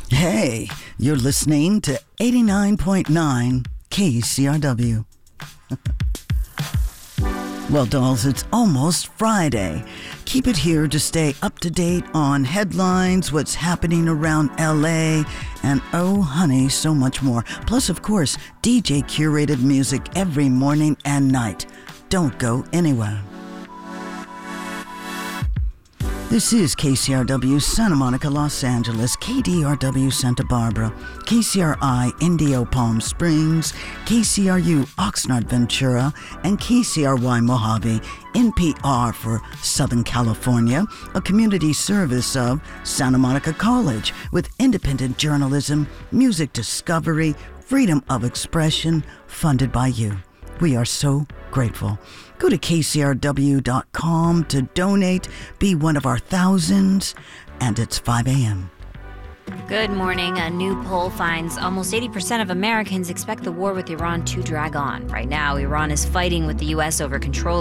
Hey, you're listening to 89.9 KCRW. Well, dolls, it's almost Friday. Keep it here to stay up to date on headlines, what's happening around LA, and oh, honey, so much more. Plus, of course, DJ curated music every morning and night. Don't go anywhere. This is KCRW Santa Monica, Los Angeles, KDRW Santa Barbara, KCRI Indio Palm Springs, KCRU Oxnard Ventura, and KCRY Mojave, NPR for Southern California, a community service of Santa Monica College with independent journalism, music discovery, freedom of expression, funded by you. We are so grateful. Go to kcrw.com to donate, be one of our thousands, and it's 5 a.m. Good morning. A new poll finds almost 80% of Americans expect the war with Iran to drag on. Right now, Iran is fighting with the U.S. over control